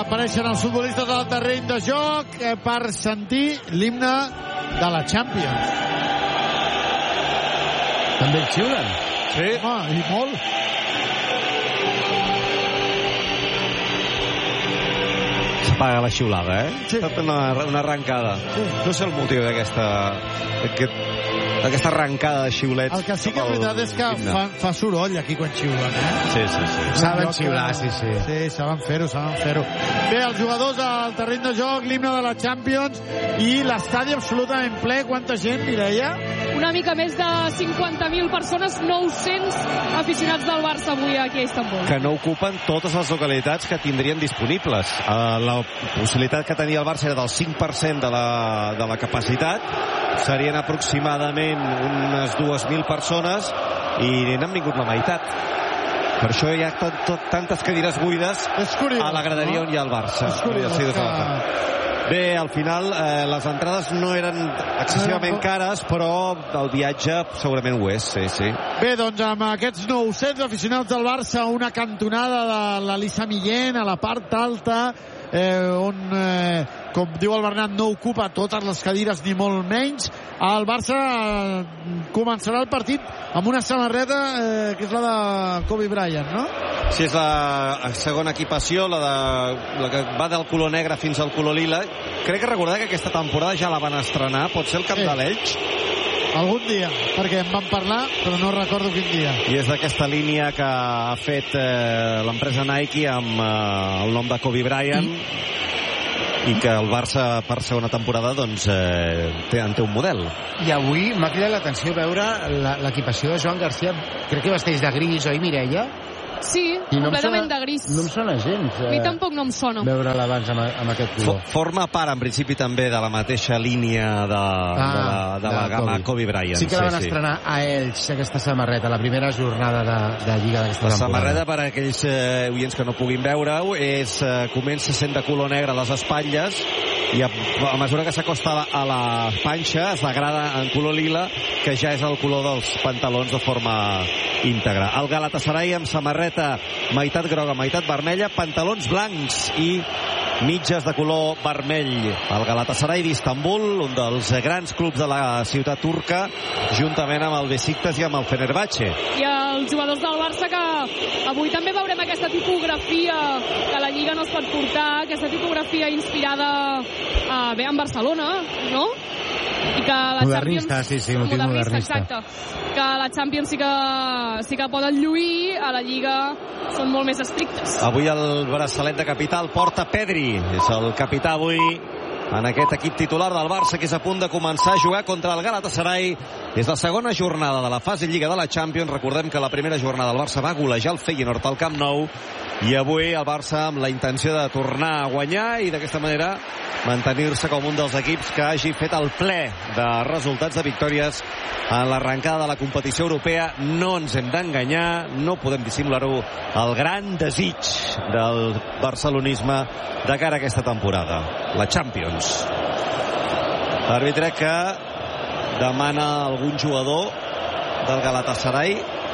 apareixen els futbolistes al terreny de joc per sentir l'himne de la Champions. També el xiulen? Sí. Home, i molt. S'apaga la xiulada, Sí. Una arrencada. Sí. No sé el motiu d'aquesta arrencada de xiulets. El que sí que és veritat és que fa soroll aquí quan xiulen, Sí. Saben xiular, sí. Sí, saben fer-ho. Bé, els jugadors al terreny de joc, l'himne de la Champions i l'estadi absolutament ple. Quanta gent, Mireia? Una mica més de 50.000 persones, 900 aficionats del Barça avui aquí a Istanbul. Que no ocupen totes les localitats que tindrien disponibles. La possibilitat que tenia el Barça era del 5% de la capacitat. Serien aproximadament unes 2.000 persones i n'han vingut la meitat. Per això hi ha tantes cadires buides a la graderia on hi ha el Barça. És curiós Bé, al final les entrades no eren excessivament cares, però el viatge segurament ho és, sí. Bé, doncs amb aquests 900 aficionats del Barça, una cantonada de l'Elisa Millén a la part alta, on, com diu el Bernat, no ocupa totes les cadires ni molt menys. El Barça començarà el partit amb una samarreta que és la de Kobe Bryant, no? Sí, és la segona equipació, la que va del color negre fins al color lila. Crec que recordar que aquesta temporada ja la van estrenar, pot ser el camp de l'Elx? Algun dia, perquè en vam parlar, però no recordo quin dia. I és d'aquesta línia que ha fet l'empresa Nike amb el nom de Kobe Bryant i que el Barça per segona temporada doncs té un model. I avui m'ha cridat l'atenció veure l'equipació de Joan Garcia, crec que vesteix de gris, oi, Mireia? Sí, completament de gris. No em sona gens. A mi tampoc no em sona. Veure-la abans amb aquest color. Forma part, en principi, també de la mateixa línia de la gamma Kobe Bryant. Sí que la van estrenar a Elx, aquesta samarreta, la primera jornada de Lliga d'aquesta temporada. La samarreta, per a aquells oients que no puguin veure-ho, comença sent de color negre a les espatlles i a mesura que s'acosta a la panxa es degrada en color lila, que ja és el color dels pantalons de forma íntegra. El Galatasaray amb samarreta meitat groga, meitat vermella, pantalons blancs i mitges de color vermell. El Galatasaray d'Istanbul, un dels grans clubs de la ciutat turca, juntament amb el Besiktas i amb el Fenerbahçe. I els jugadors del Barça, que avui també veurem aquesta tipografia que a la Lliga no es pot portar, aquesta tipografia inspirada en Barcelona, no? I que la modernista, Champions, sí, un motiu modernista. Exacte. Que la Champions sí que poden lluir, a la Lliga són molt més estrictes. Avui el braçalet de capital porta Pedri, és el capità avui en aquest equip titular del Barça, que és a punt de començar a jugar contra el Galatasaray. És la segona jornada de la fase Lliga de la Champions. Recordem que la primera jornada el Barça va golejar el Feyenoord al Camp Nou, i avui el Barça amb la intenció de tornar a guanyar i d'aquesta manera mantenir-se com un dels equips que hagi fet el ple de resultats, de victòries en l'arrencada de la competició europea. No ens hem d'enganyar, no podem dissimular-ho, el gran desig del barcelonisme de cara a aquesta temporada, la Champions. L'àrbitre que demana a algun jugador del Galatasaray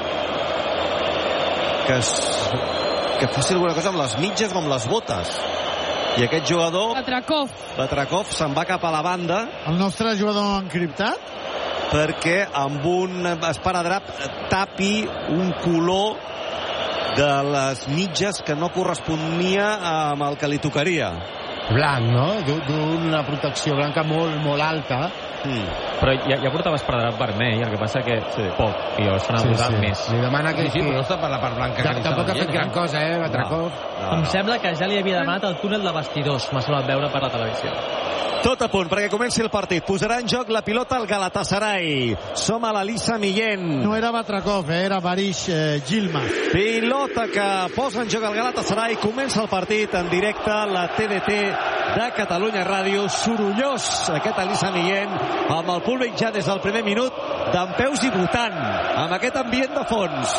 que faci alguna cosa amb les mitges o amb les botes. I aquest jugador, Batrakov, se'n va cap a la banda. El nostre jugador encriptat? Perquè amb un esparadrap tapi un color de les mitges que no corresponia amb el que li tocaria. Blanc, no? D'una protecció blanca molt, molt alta. Però ja portava esparadrap vermell, el que passa que poc, i llavors s'ha posat més. Li demana que... Sí, però no està per la part blanca. Tampoc ha fet gran cosa, Batrakov. Em sembla que ja li havia demanat el túnel de vestidors, m'ha semblat veure per la televisió. Tot a punt perquè comenci el partit. Posarà en joc la pilota al Galatasaray. Som a l'Elisa Millén. No era Batrakov, era Barish Yilmaz. Pilota que posa en joc el Galatasaray. Comença el partit en directe a la TDT de Catalunya Ràdio. Sorollós aquest Elisa Millén, amb el públic ja des del primer minut dempeus i votant, amb aquest ambient de fons.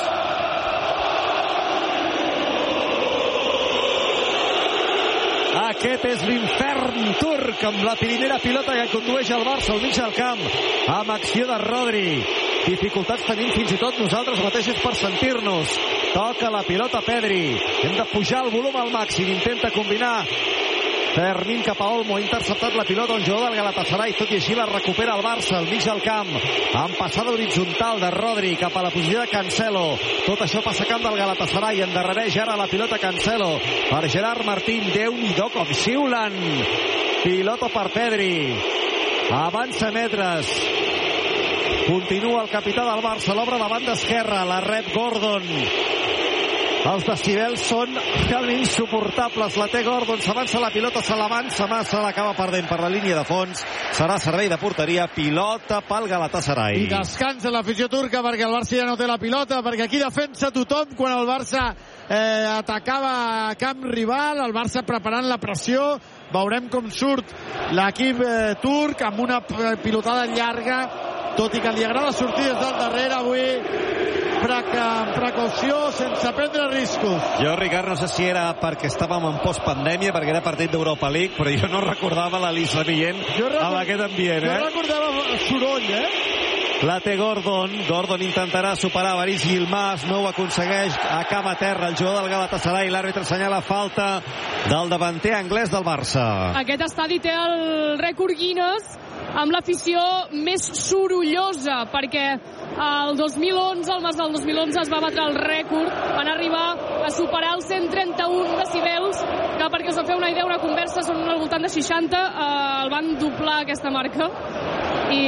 Aquest és l'infern turc, amb la primera pilota que condueix el Barça al mig del camp, amb acció de Rodri. Dificultats tenim fins i tot nosaltres mateixos per sentir-nos. toca la pilota Pedri, hem de pujar el volum al màxim, intenta combinar Fermín cap a Olmo, ha interceptat la pilota un jugador del Galatasaray, tot i així la recupera el Barça al mig del camp, amb passada horitzontal de Rodri cap a la posició de Cancelo. Tot això passa camp del Galatasaray, endarrereix ara la pilota Cancelo per Gerard Martín. Déu-n'hi-do com xiulen. Pilota per Pedri, avança metres, continua el capità del Barça, l'obre la banda esquerra, la rep Gordon. Els decibels són realment insuportables. La té Gordon, s'avança la pilota, se l'avança massa, l'acaba perdent per la línia de fons. Serà servei de porteria, pilota pel Galatasaray. I descansa l'afició turca perquè el Barça ja no té la pilota, perquè aquí defensa tothom quan el Barça atacava a camp rival, el Barça preparant la pressió. Veurem com surt l'equip turc amb una pilotada llarga, tot i que li agrada sortir des del darrere avui, amb precaució, sense prendre riscos. Jo, Ricard, no sé si era perquè estàvem en postpandèmia, perquè era partit d'Europa League, però jo no recordava l'Elisa Millén amb aquest ambient. Jo recordava soroll, La té Gordon. Gordon intentarà superar Baris Yilmaz, no ho aconsegueix, acaba a terra el jugador del Galatasaray. L'àrbitre assenyala falta del davanter anglès del Barça. Aquest estadi té el rècord Guinness amb l'afició més sorollosa, perquè el 2011, el març del 2011, es va batre el rècord, van arribar a superar els 131 decibels, que perquè us en feu una idea, una conversa són al voltant de 60, el van doblar aquesta marca, i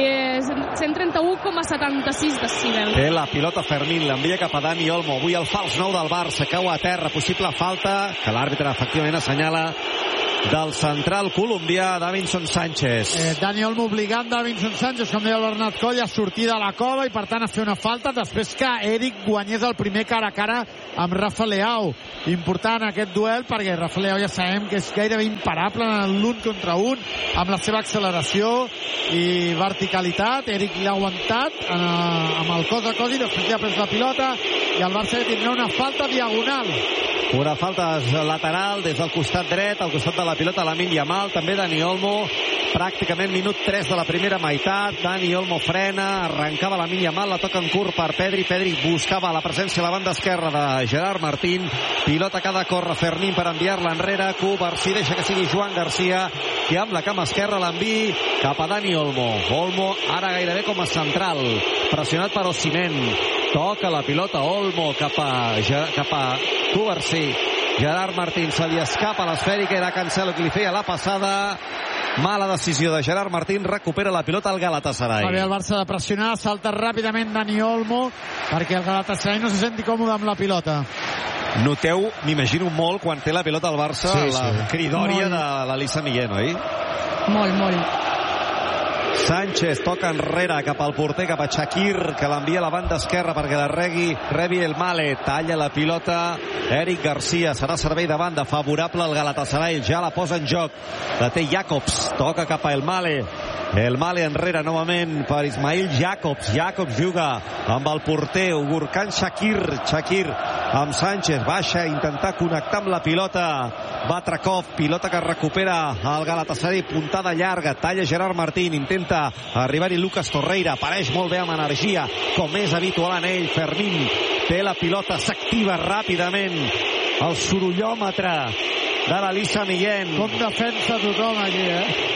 131,76 decibels. Té la pilota Fermín, l'envia cap a Dani Olmo, avui el fals nou del Barça, cau a terra, possible falta, que l'àrbitre efectivament assenyala, del central colombià Davinson Sánchez. Dani Olmo obligant Davinson Sánchez, com deia el Bernat Coll, a sortir de la cova i per tant a fer una falta després que Eric guanyés el primer cara a cara amb Rafa Leao. Important aquest duel perquè Rafa Leao ja sabem que és gairebé imparable en l'un contra un, amb la seva acceleració i verticalitat. Eric l'ha aguantat amb el cos a cos i després ja ha pres la pilota i el Barça tindrà una falta diagonal. Una falta lateral des del costat dret, al costat de la pilota Lamine Yamal, també Dani Olmo, pràcticament minut 3 de la primera meitat. Dani Olmo frena, arrencava Lamine Yamal, la toca en curt per Pedri. Pedri buscava la presència a la banda esquerra de Gerard Martín, pilota que ha de córrer Fermín per enviar-la enrere. Covarsí deixa que sigui Joan Garcia qui amb la cama esquerra l'enviï cap a Dani Olmo. Olmo ara gairebé com a central, pressionat per Osimhen, toca la pilota Olmo cap a Covarsí. Gerard Martín se li escapa l'esfèrica, era Cancelo qui li feia la passada. Mala decisió de Gerard Martín, recupera la pilota al Galatasaray. Va bé el Barça de pressionar, salta ràpidament Dani Olmo perquè el Galatasaray no se senti còmode amb la pilota. Noteu, m'imagino molt, quan té la pilota al Barça, la cridòria de l'Elisa Millén, oi? Molt. Sánchez toca enrere cap al porter, cap a Shakir, que l'envia a la banda esquerra perquè la rebi el Male. Talla la pilota Eric Garcia, serà servei de banda favorable al Galatasaray, ja la posa en joc, la té Jacobs, toca cap a el Male enrere novament per Ismail Jacobs juga amb el porter Gurkan Shakir amb Sánchez, baixa a intentar connectar amb la pilota Batrakov, pilota que recupera el Galatasaray, puntada llarga, talla Gerard Martín, intenta arribar-hi Lucas Torreira, apareix molt bé amb energia com és habitual en ell. Fermín té la pilota, s'activa ràpidament el sorollòmetre de l'Elisa Millén. Com defensa tothom aquí,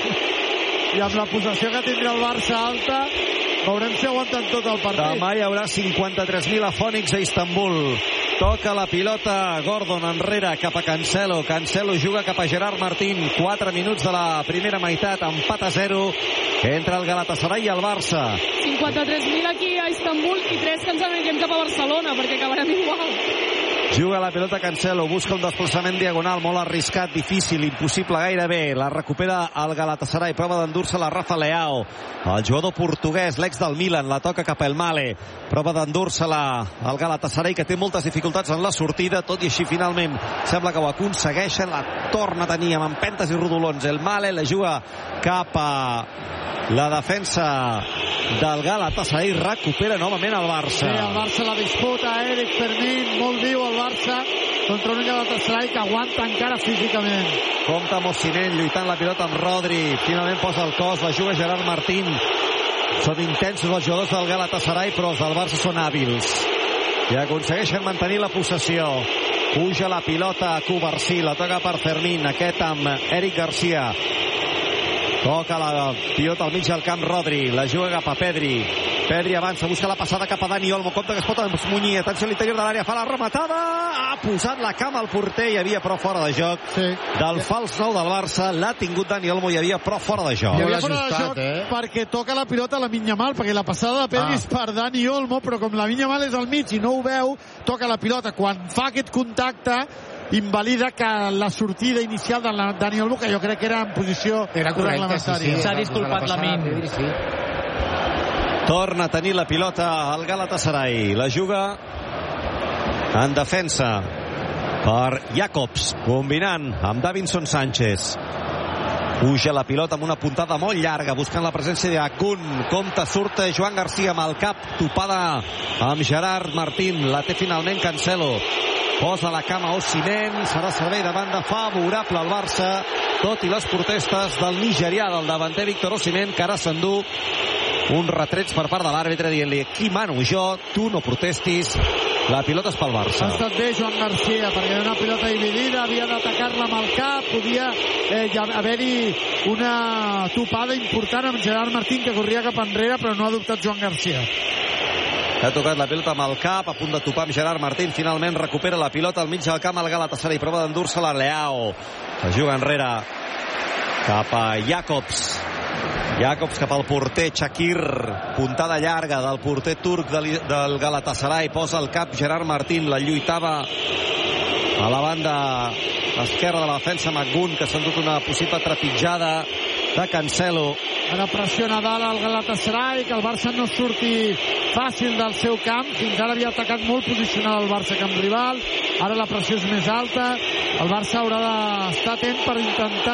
i amb la possessió que tindrà el Barça alta veurem si aguanten tot el partit. Demà hi haurà 53.000 afònics a Istanbul. Toca la pilota Gordon enrere cap a Cancelo juga cap a Gerard Martín. 4 minuts de la primera meitat, empat a 0 entre el Galatasaray i el Barça. 53.000 aquí a Istanbul i 3 que ens anirem cap a Barcelona perquè acabarem igual. Juga la pilota Cancelo, busca un desplaçament diagonal molt arriscat, difícil, impossible gairebé. La recupera el Galatasaray, prova d'endur-se la Rafa Leao, el jugador portuguès, l'ex del Milan, la toca cap al Male, prova d'endur-se-la el Galatasaray, que té moltes dificultats en la sortida, tot i així finalment sembla que ho aconsegueixen, la torna a tenir amb empentes i rodolons. El Male la juga cap a la defensa del Galatasaray, recupera novament el Barça. Sí, el Barça la disputa, Eric Fermín, molt viu el Barça contra un Galatasaray que aguanta encara físicament. Compta amb Osimhen lluitant la pilota amb Rodri, finalment posa el cos, la juga Gerard Martín. Són intensos els jugadors del Galatasaray, però els del Barça són hàbils. i aconsegueixen mantenir la possessió. Puja la pilota a Covarsí, la toca per Fermín, aquest amb Eric Garcia. Toca la pilota al mig del camp Rodri, la juga cap a Pedri. Pedri avança, busca la passada cap a Dani Olmo, compte que es pot esmunyir, atenció a l'interior de l'àrea, fa la rematada, ha posat la cama al porter, hi havia prou fora de joc del fals nou del Barça, l'ha tingut Dani Olmo, hi havia prou fora de joc. Hi havia fora de joc perquè toca la pilota a Lamine Yamal, perquè la passada de Pedri és per Dani Olmo, però com Lamine Yamal és al mig i no ho veu, toca la pilota. Quan fa aquest contacte invalida que la sortida inicial de Dani Olmo, que jo crec que era en posició reglamentària. S'ha disculpat Lamine. Torna a tenir la pilota al Galatasaray. La juga en defensa per Jacobs, combinant amb Davinson Sánchez. Puja la pilota amb una puntada molt llarga, buscant la presència de Kun. Compte, surt Joan Garcia amb el cap, topada amb Gerard Martín. La té finalment Cancelo. Posa la cama Osimhen, serà servei de banda favorable al Barça, tot i les protestes del nigerià, del davanter Víctor Osimhen, que ara s'endú uns retrets per part de l'àrbitre dient-li: aquí mano jo, tu no protestis, la pilota és pel Barça. Ha estat bé Joan Garcia, perquè era una pilota dividida, havia d'atacar-la amb el cap, podia haver-hi una topada important amb Gerard Martín, que corria cap enrere, però no ha adoptat Joan Garcia. Ha tocat la pilota amb el cap, a punt de topar amb Gerard Martín, finalment recupera la pilota al mig del camp al Galatasaray, prova d'endur-se-la Leao, la juga enrere cap a Jacobs cap al porter Shakir, puntada llarga del porter turc del Galatasaray, posa el cap Gerard Martín, la lluitava a la banda esquerra de la defensa Magun, que s'ha endut una possible trepitjada de Cancelo. Ara pressiona dalt el Galatasaray, que el Barça no surti fàcil del seu camp. Fins ara havia atacat molt posicionat el Barça camp rival, ara la pressió és més alta, el Barça haurà d'estar atent per intentar